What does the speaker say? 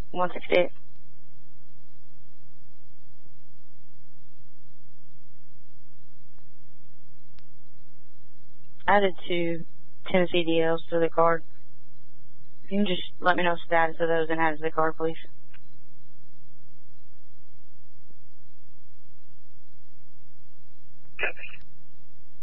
168. Added to Tennessee DLs to the card. You can just let me know the status of those and add to the card, please.